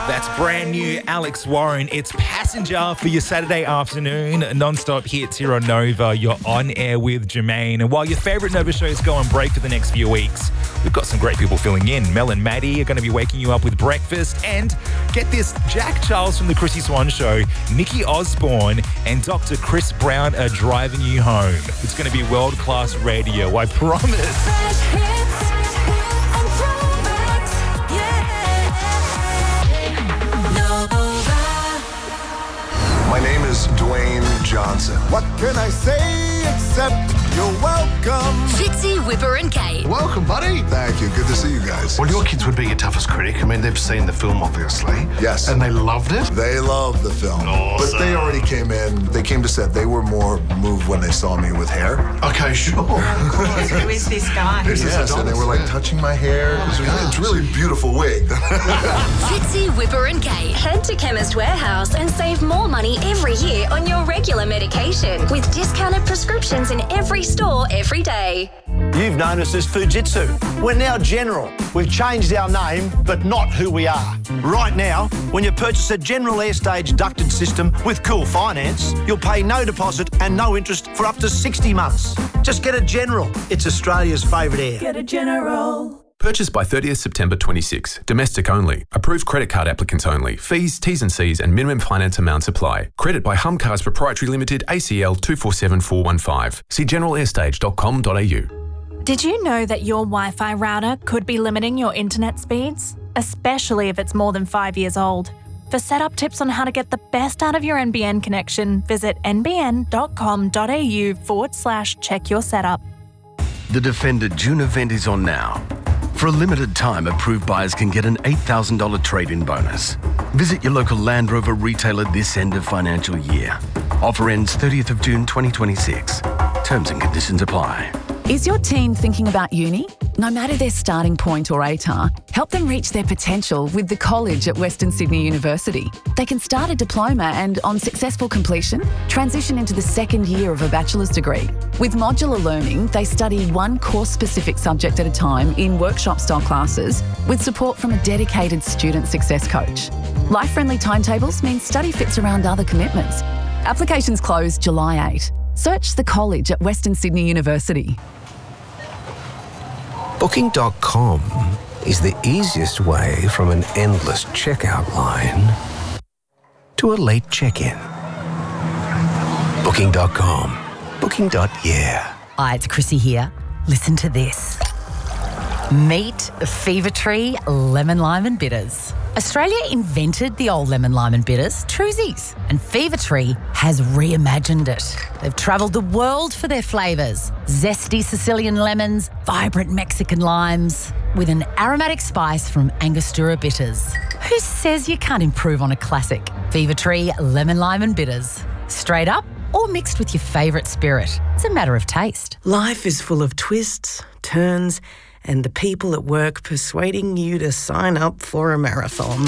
That's brand new Alex Warren. It's Passenger for your Saturday afternoon. Non-stop hits here on Nova. You're on air with Jermaine. And while your favourite Nova shows go on break for the next few weeks, we've got some great people filling in. Mel and Maddie are going to be waking you up with breakfast. And get this, Jack Charles from the Chrissy Swan Show, Nikki Osborne and Dr. Chris Brown are driving you home. It's going to be world-class radio, I promise. My name is Dwayne Johnson. What can I say except you're welcome? Fitzy, Whipper and Kate. Welcome, buddy. Thank you. Good to see you guys. Well, your kids would be your toughest critic. I mean, they've seen the film, obviously. Yes. And they loved it. They loved the film. Awesome. But they already came in. They came to set. They were more moved when they saw me with hair. Okay, sure. Who is this guy? Yes, and they were like touching my hair. It's really a beautiful wig. Fitzy, Whipper and Kate. Head to Chemist Warehouse and save more money every year on your regular medication with discounted prescriptions in every store every day. You've known us as Fujitsu. We're now General. We've changed our name, but not who we are. Right now, when you purchase a General Airstage ducted system with Cool Finance, you'll pay no deposit and no interest for up to 60 months. Just get a General. It's Australia's favourite air. Get a General. Purchased by 30th September 26. Domestic only. Approved credit card applicants only. Fees, T's and C's and minimum finance amounts apply. Credit by Humcars Proprietary Limited, ACL 247415. See generalair.com.au. Did you know that your Wi-Fi router could be limiting your internet speeds? Especially if it's more than 5 years old. For setup tips on how to get the best out of your NBN connection, visit nbn.com.au/check your setup. The Defender June event is on now. For a limited time, approved buyers can get an $8,000 trade-in bonus. Visit your local Land Rover retailer this end of financial year. Offer ends 30th of June 2026. Terms and conditions apply. Is your teen thinking about uni? No matter their starting point or ATAR, help them reach their potential with the college at Western Sydney University. They can start a diploma and, on successful completion, transition into the second year of a bachelor's degree. With modular learning, they study one course-specific subject at a time in workshop-style classes with support from a dedicated student success coach. Life-friendly timetables mean study fits around other commitments. Applications close July 8. Search the college at Western Sydney University. Booking.com is the easiest way from an endless checkout line to a late check-in. Booking.com. Booking.yeah. Hi, it's Chrissy here. Listen to this. Meet Fever Tree Lemon Lime and Bitters. Australia invented the old lemon lime and bitters, Truzies, and Fever Tree has reimagined it. They've travelled the world for their flavours. Zesty Sicilian lemons, vibrant Mexican limes, with an aromatic spice from Angostura bitters. Who says you can't improve on a classic? Fever Tree Lemon Lime and Bitters. Straight up or mixed with your favourite spirit. It's a matter of taste. Life is full of twists, turns, and the people at work persuading you to sign up for a marathon.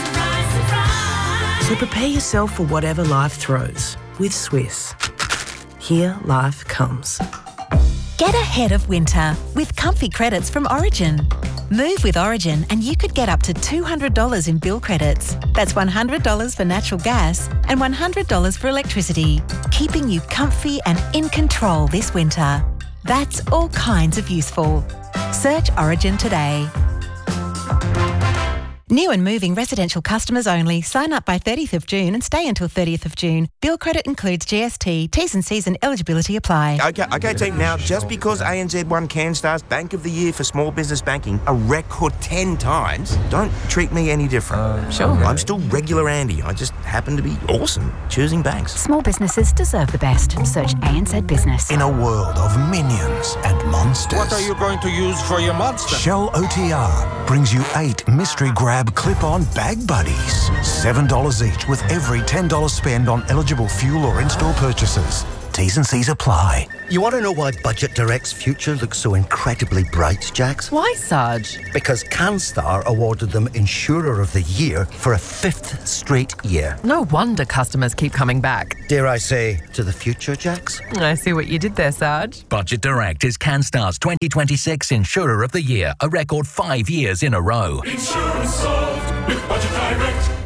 So prepare yourself for whatever life throws with Swiss. Here life comes. Get ahead of winter with comfy credits from Origin. Move with Origin and you could get up to $200 in bill credits. That's $100 for natural gas and $100 for electricity, keeping you comfy and in control this winter. That's all kinds of useful. Search Origin today. New and moving residential customers only. Sign up by 30th of June and stay until 30th of June. Bill credit includes GST. T's and C's and eligibility apply. Okay, team. Now, just because ANZ won CanStar's Bank of the Year for Small Business Banking a record 10 times, don't treat me any different. Sure. I'm still regular Andy. I just happen to be awesome choosing banks. Small businesses deserve the best. Search ANZ Business. In a world of minions and monsters. What are you going to use for your monster? Shell OTR brings you 8 mystery grab clip-on bag buddies. $7 each with every $10 spend on eligible fuel or in-store purchases. T's and C's apply. You want to know why Budget Direct's future looks so incredibly bright, Jax? Why, Sarge? Because CanStar awarded them Insurer of the Year for a 5th straight year. No wonder customers keep coming back. Dare I say, to the future, Jax? I see what you did there, Sarge. Budget Direct is CanStar's 2026 Insurer of the Year, a record 5 years in a row. Insurance solved with Budget Direct.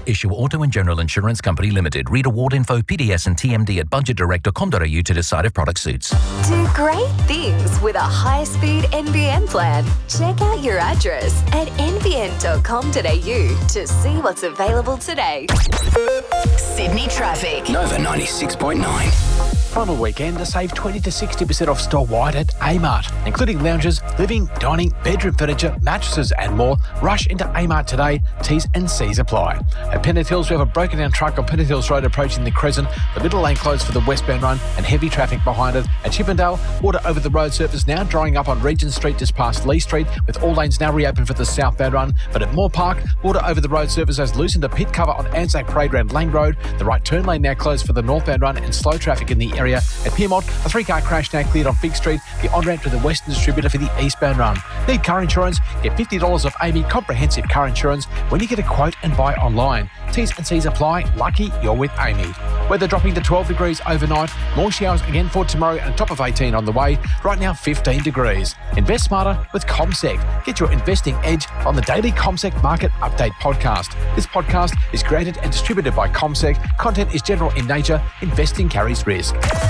Issue Auto and General Insurance Company Limited. Read award info, PDS and TMD at budgetdirect.com.au to decide if product suits. Do great things with a high-speed NBN plan. Check out your address at nbn.com.au to see what's available today. Sydney traffic. Nova 96.9. Final weekend to save 20 to 60% off store-wide at Amart, including lounges, living, dining, bedroom furniture, mattresses and more. Rush into Amart today. T's and C's apply. At Pennant Hills, we have a broken-down truck on Pennant Hills Road approaching the Crescent. The middle lane closed for the westbound run and heavy traffic behind it. At Chippendale, water over the road surface now drying up on Regent Street just past Lee Street, with all lanes now reopened for the southbound run. But at Moore Park, water over the road surface has loosened a pit cover on Anzac Parade Round Lane Road. The right turn lane now closed for the northbound run and slow traffic in the area. At Piermont, a 3-car crash now cleared on Fig Street, the on-ramp to the Western Distributor for the eastbound run. Need car insurance? Get $50 off Amy Comprehensive Car Insurance when you get a quote and buy online. T's and C's apply. Lucky you're with Amy. Weather dropping to 12 degrees overnight. More showers again for tomorrow and a top of 18 on the way. Right now, 15 degrees. Invest smarter with CommSec. Get your investing edge on the daily CommSec Market Update podcast. This podcast is created and distributed by CommSec. Content is general in nature. Investing carries risk.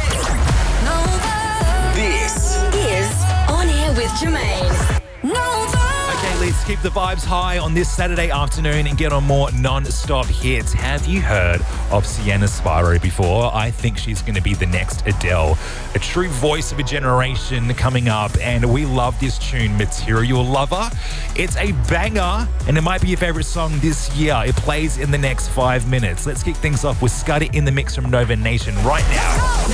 This is On Air with Jermaine. Okay, let's keep the vibes high on this Saturday afternoon and get on more non-stop hits. Have you heard of Sienna Spiro before? I think she's going to be the next Adele, a true voice of a generation coming up, and we love this tune, Material Lover. It's a banger, and it might be your favorite song this year. It plays in the next 5 minutes. Let's kick things off with Scudder in the mix from Nova Nation right now.